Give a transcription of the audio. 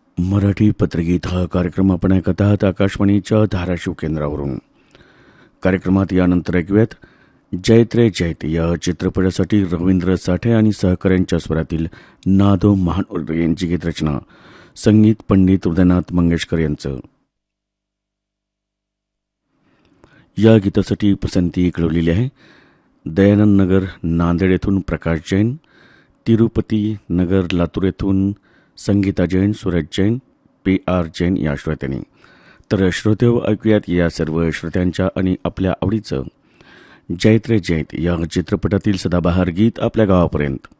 मराठी पत्रगीत हा कार्यक्रम आपण ऐकत आहात आकाशवाणीच्या धाराशिव केंद्रावरून. कार्यक्रमात यानंतर ऐकूयात जैत रे जैत या चित्रपटासाठी रवींद्र साठे आणि सहकाऱ्यांच्या स्वरातील नादो महानोर यांची गीतरचना, संगीत पंडित हृदयनाथ मंगेशकर यांचं. या गीतासाठी पसंती कळवलेली आहे दयानंद नगर नांदेड येथून प्रकाश जैन, तिरुपती नगर लातूर येथून संगीता जैन, सूरज जैन, PR जैन या श्रोत्यांनी. तर श्रोते ऐकूयात या सर्व श्रोत्यांच्या आणि आपल्या आवडीचं जैत रे जैत या चित्रपटातील सदाबहार गीत आपल्या गावापर्यंत.